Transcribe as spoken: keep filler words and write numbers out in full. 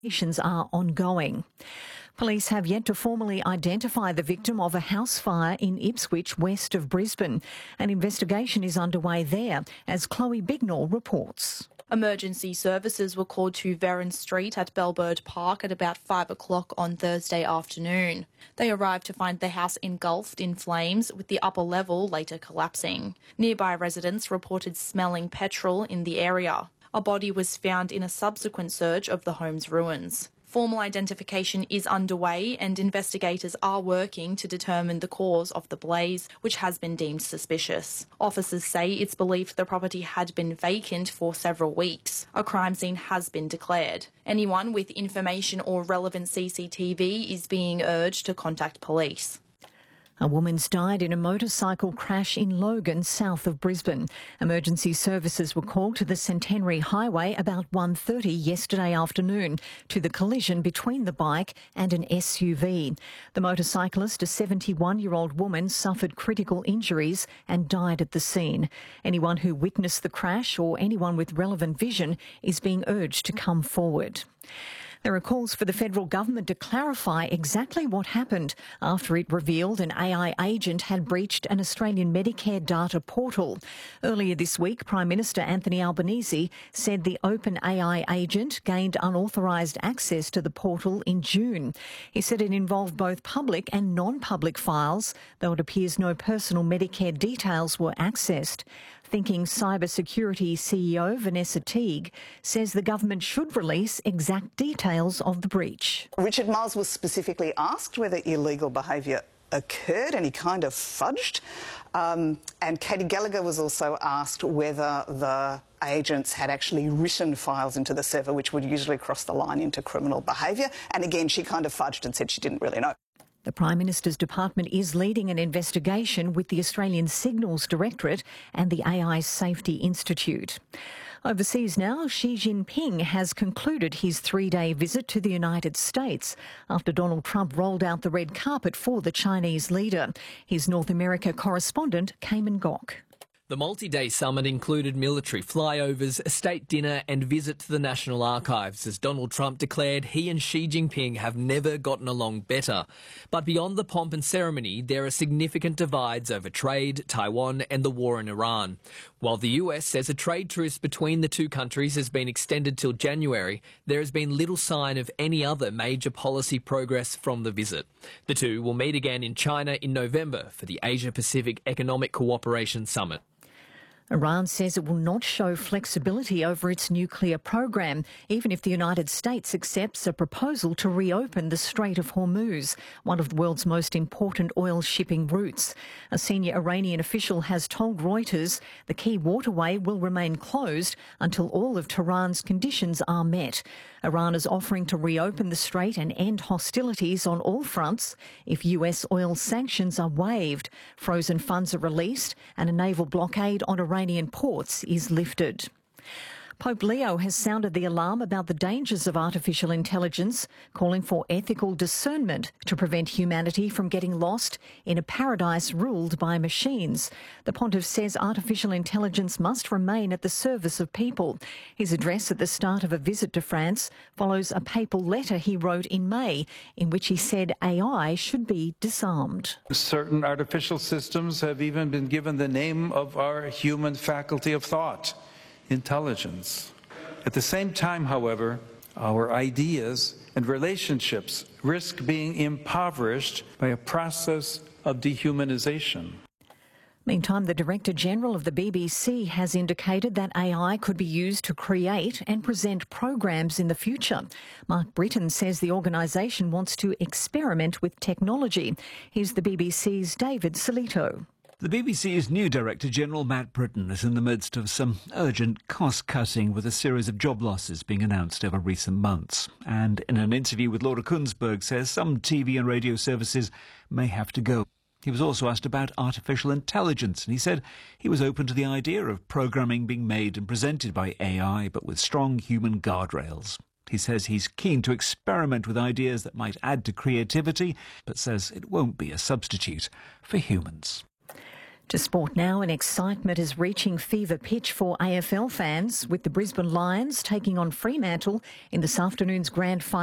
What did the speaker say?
Investigations are ongoing. Police have yet to formally identify the victim of a house fire in Ipswich, west of Brisbane. An investigation is underway there, as Chloe Bignall reports. Emergency services were called to Verron Street at Bellbird Park at about five o'clock on Thursday afternoon. They arrived to find the house engulfed in flames, with the upper level later collapsing. Nearby residents reported smelling petrol in the area. A body was found in a subsequent search of the home's ruins. Formal identification is underway and investigators are working to determine the cause of the blaze, which has been deemed suspicious. Officers say it's believed the property had been vacant for several weeks. A crime scene has been declared. Anyone with information or relevant C C T V is being urged to contact police. A woman's died in a motorcycle crash in Logan, south of Brisbane. Emergency services were called to the Centenary Highway about one thirty yesterday afternoon to the collision between the bike and an S U V. The motorcyclist, a seventy-one-year-old woman, suffered critical injuries and died at the scene. Anyone who witnessed the crash or anyone with relevant vision is being urged to come forward. There are calls for the federal government to clarify exactly what happened after it revealed an A I agent had breached an Australian Medicare data portal. Earlier this week, Prime Minister Anthony Albanese said the open A I agent gained unauthorised access to the portal in June. He said it involved both public and non-public files, though it appears no personal Medicare details were accessed. Thinking Cybersecurity C E O Vanessa Teague says the government should release exact details of the breach. Richard Marles was specifically asked whether illegal behaviour occurred, and he kind of fudged. Um, and Katie Gallagher was also asked whether the agents had actually written files into the server, which would usually cross the line into criminal behaviour. And again, she kind of fudged and said she didn't really know. The Prime Minister's department is leading an investigation with the Australian Signals Directorate and the A I Safety Institute. Overseas now, Xi Jinping has concluded his three-day visit to the United States after Donald Trump rolled out the red carpet for the Chinese leader. His North America correspondent, Cayman Gok. The multi-day summit included military flyovers, a state dinner and visit to the National Archives as Donald Trump declared he and Xi Jinping have never gotten along better. But beyond the pomp and ceremony, there are significant divides over trade, Taiwan and the war in Iran. While the U S says a trade truce between the two countries has been extended till January, there has been little sign of any other major policy progress from the visit. The two will meet again in China in November for the Asia-Pacific Economic Cooperation Summit. Iran says it will not show flexibility over its nuclear program, even if the United States accepts a proposal to reopen the Strait of Hormuz, one of the world's most important oil shipping routes. A senior Iranian official has told Reuters the key waterway will remain closed until all of Tehran's conditions are met. Iran is offering to reopen the strait and end hostilities on all fronts if U S oil sanctions are waived, frozen funds are released and a naval blockade on Iranian ports is lifted. Pope Leo has sounded the alarm about the dangers of artificial intelligence, calling for ethical discernment to prevent humanity from getting lost in a paradise ruled by machines. The pontiff says artificial intelligence must remain at the service of people. His address at the start of a visit to France follows a papal letter he wrote in May, in which he said A I should be disarmed. Certain artificial systems have even been given the name of our human faculty of thought. Intelligence. At the same time, however, our ideas and relationships risk being impoverished by a process of dehumanization. Meantime, the Director General of the B B C has indicated that A I could be used to create and present programs in the future. Mark Britton says the organisation wants to experiment with technology. Here's the B B C's David Solito. The B B C's new Director General, Matt Britton, is in the midst of some urgent cost-cutting with a series of job losses being announced over recent months. And in an interview with Laura Kunsberg says some T V and radio services may have to go. He was also asked about artificial intelligence, and he said he was open to the idea of programming being made and presented by A I, but with strong human guardrails. He says he's keen to experiment with ideas that might add to creativity, but says it won't be a substitute for humans. To sport now, and excitement is reaching fever pitch for A F L fans, with the Brisbane Lions taking on Fremantle in this afternoon's grand final.